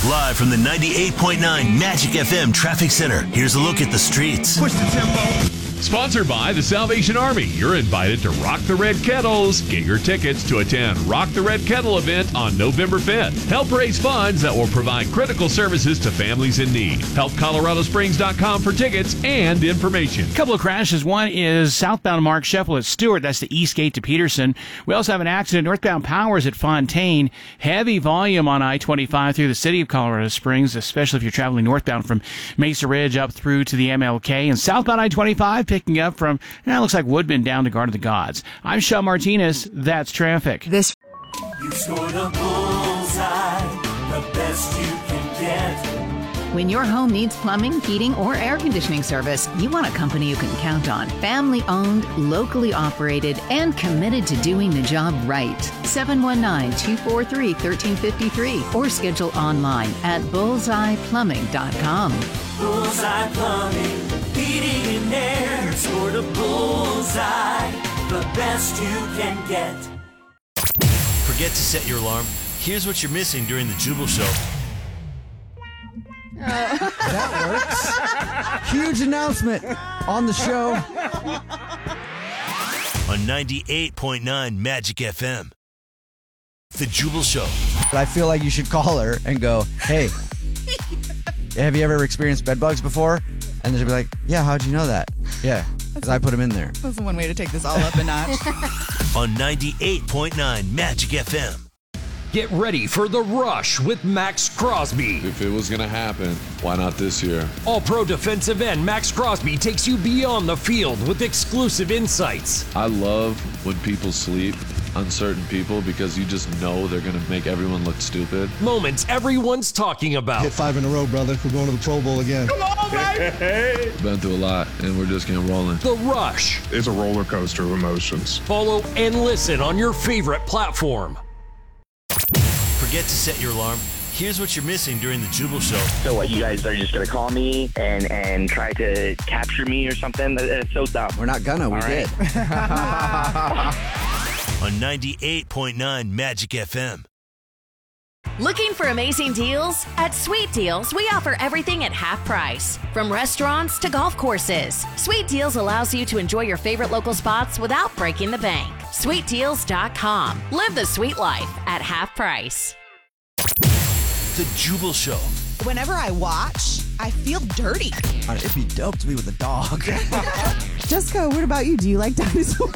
Live from the 98.9 Magic FM Traffic Center, here's a look at the streets. Push the tempo. Sponsored by the Salvation Army. You're invited to Rock the Red Kettles. Get your tickets to attend Rock the Red Kettle event on November 5th. Help raise funds that will provide critical services to families in need. Help ColoradoSprings.com for tickets and information. A couple of crashes. One is southbound Mark Sheffel at Stewart. That's the east gate to Peterson. We also have an accident northbound Powers at Fontaine. Heavy volume on I-25 through the city of Colorado Springs, especially if you're traveling northbound from Mesa Ridge up through to the MLK. And southbound I-25 picking up from, looks like Woodman down to Garden of the Gods. I'm Sean Martinez. That's traffic. You scored a bullseye, the best you can get. When your home needs plumbing, heating, or air conditioning service, you want a company you can count on. Family-owned, locally operated, and committed to doing the job right. 719-243-1353 or schedule online at bullseyeplumbing.com. Bullseye Plumbing, heating and air. Scored a bullseye, the best you can get. Forget to set your alarm? Here's what you're missing during the Jubal Show. That works. Huge announcement on the show. On 98.9 Magic FM. The Jubal Show. I feel like you should call her and go, hey, have you ever experienced bed bugs before? And she'll be like, yeah, how'd you know that? Yeah, because I put them in there. That's one way to take this all up a notch. On 98.9 Magic FM. Get ready for The Rush with Max Crosby. If it was going to happen, why not this year? All-pro defensive end Max Crosby takes you beyond the field with exclusive insights. I love when people sleep on certain people because you just know they're going to make everyone look stupid. Moments everyone's talking about. Hit 5 in a row, brother. We're going to the Pro Bowl again. Come on, baby! Been through a lot, and we're just getting rolling. The Rush. It's a roller coaster of emotions. Follow and listen on your favorite platform. Forget to set your alarm? Here's what you're missing during the Jubal Show. So what, you guys are just going to call me and try to capture me or something? That's so dumb. We're not gonna, we did. On 98.9 Magic FM. Looking for amazing deals? At Sweet Deals, we offer everything at half price. From restaurants to golf courses, Sweet Deals allows you to enjoy your favorite local spots without breaking the bank. SweetDeals.com. Live the sweet life at half price. The Jubal Show. Whenever I watch, I feel dirty. It'd be dope to be with a dog. Jessica, what about you? Do you like dinosaurs?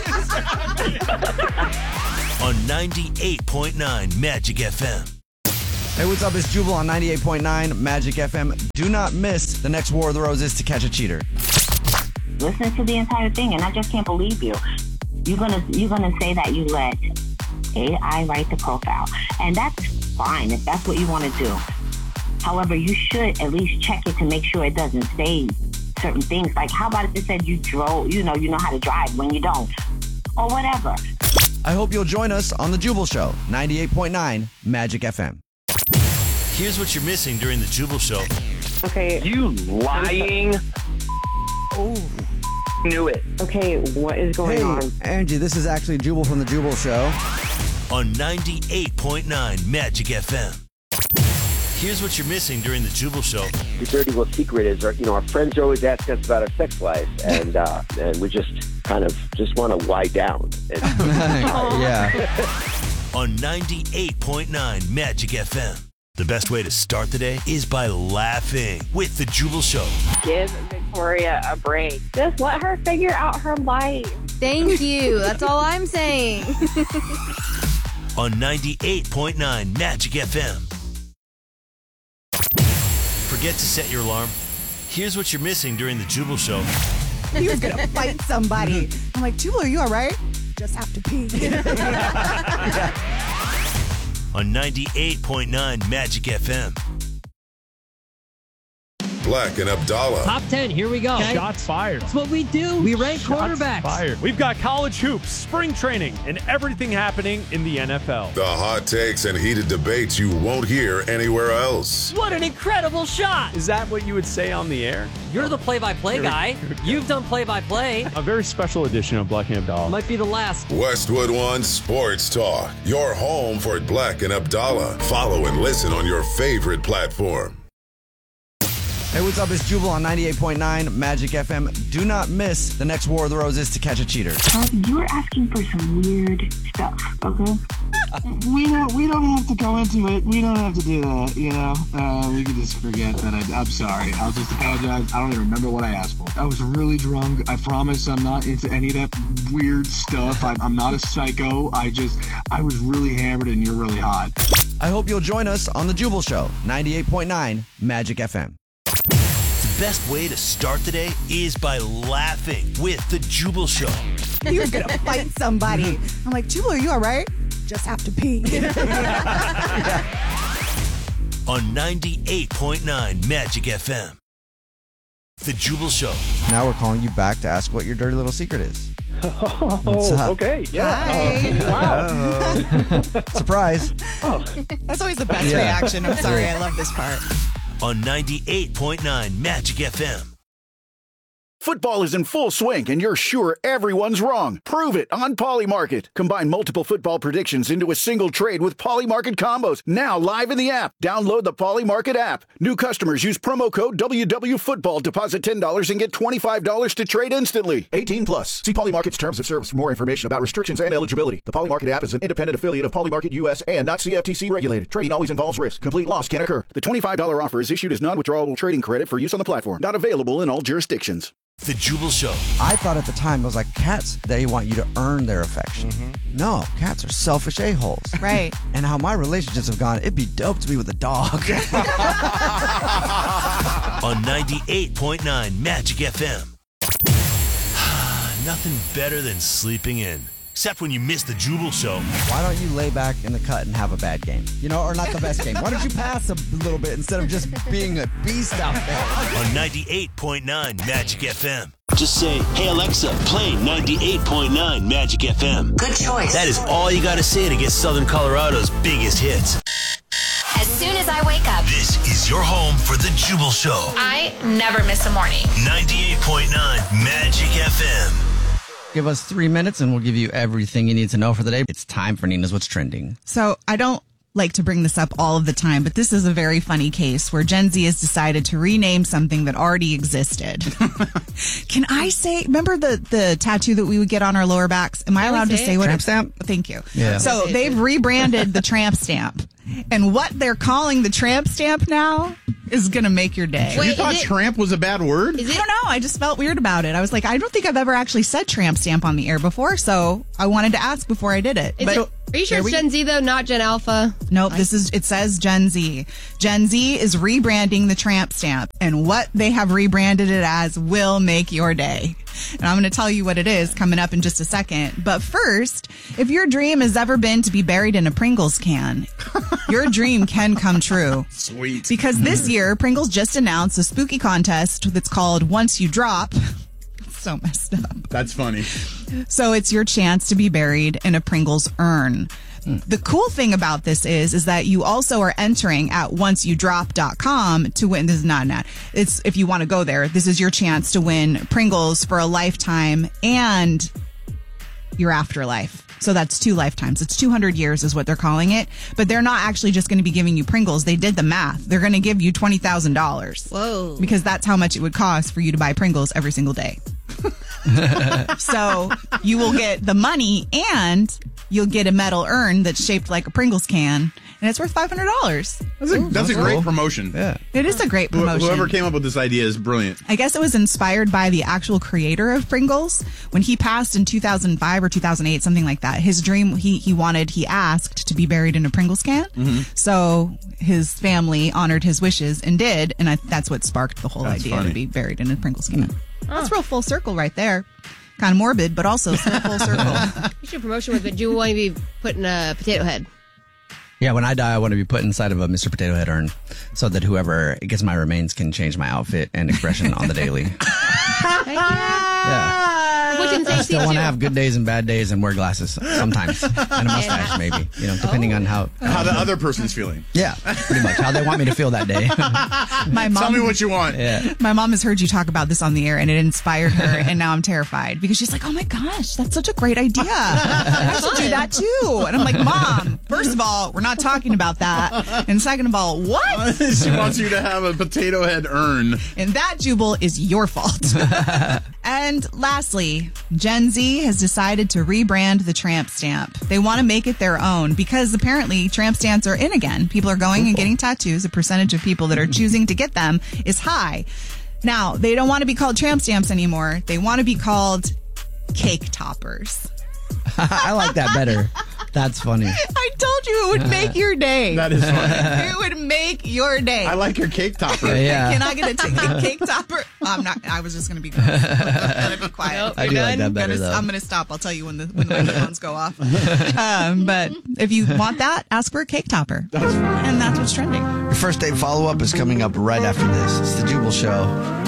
On 98.9 Magic FM. Hey, what's up? It's Jubal on 98.9 Magic FM. Do not miss the next War of the Roses to catch a cheater. Listen to the entire thing, and I just can't believe you. You're gonna say that you let AI write the profile, and that's fine if that's what you want to do. However, you should at least check it to make sure it doesn't say certain things. Like, how about if it said you drove, you know how to drive when you don't, or whatever. I hope you'll join us on the Jubal Show, 98.9 Magic FM. Here's what you're missing during the Jubal Show. Okay. You lying. Oh. Knew it. Okay, what is going on? Angie, this is actually Jubal from the Jubal Show. On 98.9 Magic FM. Here's what you're missing during the Jubal Show. The dirty little secret is, our friends are always asking us about our sex life, and we just kind of want to lie down. Yeah. On 98.9 Magic FM. The best way to start the day is by laughing with the Jubal Show. Give Victoria a break. Just let her figure out her life. Thank you. That's all I'm saying. On 98.9 Magic FM. Forget to set your alarm? Here's what you're missing during the Jubal Show. He was going to fight somebody. I'm like, Jubal, are you all right? Just have to pee. On 98.9 Magic FM. Black and Abdallah. Top 10, here we go. Okay. Shots fired. That's what we do. We rank quarterbacks. Fired. We've got college hoops, spring training, and everything happening in the NFL. The hot takes and heated debates you won't hear anywhere else. What an incredible shot. Is that what you would say on the air? You're the play-by-play guy. You've done play-by-play. A very special edition of Black and Abdallah. Might be the last. Westwood One Sports Talk. Your home for Black and Abdallah. Follow and listen on your favorite platform. Hey, what's up? It's Jubal on 98.9 Magic FM. Do not miss the next War of the Roses to catch a cheater. You're asking for some weird stuff, okay? We don't have to go into it. We don't have to do that, you know? We can just forget that. I'm sorry. I'll just apologize. I don't even remember what I asked for. I was really drunk. I promise I'm not into any of that weird stuff. I'm not a psycho. I was really hammered and you're really hot. I hope you'll join us on The Jubal Show, 98.9 Magic FM. The best way to start the day is by laughing with The Jubal Show. You're going to fight somebody. I'm like, Jubal, are you all right? Just have to pee. On 98.9 Magic FM. The Jubal Show. Now we're calling you back to ask what your dirty little secret is. Oh, okay. Yeah. Wow. Surprise. Oh. That's always the best reaction. I'm sorry. I love this part. On 98.9 Magic FM. Football is in full swing, and you're sure everyone's wrong. Prove it on Polymarket. Combine multiple football predictions into a single trade with Polymarket combos. Now live in the app. Download the Polymarket app. New customers use promo code WWFootball. Deposit $10 and get $25 to trade instantly. 18 plus. See Polymarket's terms of service for more information about restrictions and eligibility. The Polymarket app is an independent affiliate of Polymarket US and not CFTC regulated. Trading always involves risk. Complete loss can occur. The $25 offer is issued as non-withdrawable trading credit for use on the platform. Not available in all jurisdictions. The Jubal Show. I thought at the time, I was like, cats, they want you to earn their affection. Mm-hmm. No, cats are selfish a-holes. Right. And how my relationships have gone, it'd be dope to be with a dog. On 98.9 Magic FM. Nothing better than sleeping in. Except when you miss the Jubal Show. Why don't you lay back in the cut and have a bad game? You know, or not the best game. Why don't you pass a little bit instead of just being a beast out there? On 98.9 Magic FM. Just say, hey Alexa, play 98.9 Magic FM. Good choice. That is all you got to say to get Southern Colorado's biggest hits. As soon as I wake up, This is your home for the Jubal Show. I never miss a morning. 98.9 Magic FM. Give us 3 minutes and we'll give you everything you need to know for the day. It's time for Nina's What's Trending. So I don't like to bring this up all of the time, but this is a very funny case where Gen Z has decided to rename something that already existed. Can I say, remember the tattoo that we would get on our lower backs? Am I allowed to say what? Tramp stamp? Thank you. Yeah. So they've rebranded the tramp stamp. And what they're calling the tramp stamp now is going to make your day. You thought tramp was a bad word? I don't know. I just felt weird about it. I was like, I don't think I've ever actually said tramp stamp on the air before, so I wanted to ask before I did it. Are you sure it's Gen Z, though, not Gen Alpha? Nope, it says Gen Z. Gen Z is rebranding the tramp stamp, and what they have rebranded it as will make your day. And I'm going to tell you what it is coming up in just a second. But first, if your dream has ever been to be buried in a Pringles can, your dream can come true. Sweet. Because this year, Pringles just announced a spooky contest that's called Once You Drop. So messed up. That's funny. So it's your chance to be buried in a Pringles urn. The cool thing about this is that you also are entering at onceyoudrop.com to win. This is not an ad. It's if you want to go there, this is your chance to win Pringles for a lifetime and your afterlife. So that's 2 lifetimes. It's 200 years is what they're calling it. But they're not actually just going to be giving you Pringles. They did the math. They're going to give you $20,000. Whoa. Because that's how much it would cost for you to buy Pringles every single day. So you will get the money and you'll get a metal urn that's shaped like a Pringles can, and it's worth $500. That's a great promotion. Yeah. It is a great promotion. Whoever came up with this idea is brilliant. I guess it was inspired by the actual creator of Pringles. When he passed in 2005 or 2008, something like that, his dream, he asked to be buried in a Pringles can. Mm-hmm. So his family honored his wishes and did, and that's what sparked the whole idea to be buried in a Pringles can. That's real full circle right there. Kind of morbid, but also full circle. You should promotion with it. Do you want to be put in a potato head? Yeah, when I die, I want to be put inside of a Mr. Potato Head urn so that whoever gets my remains can change my outfit and expression on the daily. Yeah. I still want to have good days and bad days and wear glasses sometimes. And a mustache, maybe. Depending on how the other person's feeling. Yeah, pretty much. How they want me to feel that day. Tell me what you want. Yeah. My mom has heard you talk about this on the air, and it inspired her, and now I'm terrified because she's like, oh my gosh, that's such a great idea. I should do that too. And I'm like, Mom, first of all, we're not talking about that. And second of all, what? She wants you to have a potato head urn. And that, Jubal, is your fault. And lastly, Gen Z has decided to rebrand the tramp stamp. They want to make it their own because apparently tramp stamps are in again. People are going and getting tattoos. The percentage of people that are choosing to get them is high. Now, they don't want to be called tramp stamps anymore. They want to be called cake toppers. I like that better. That's funny. I told you it would make your day. That is funny. It would make your day. I like your cake topper. Yeah. Can I get a cake topper? I'm not. I was just going to be gross. I'm going to be quiet. I do like that better, though. I'm going to stop. I'll tell you when the microphones go off. But if you want that, ask for a cake topper. And that's what's trending. Your first date follow-up is coming up right after this. It's the Jubal Show.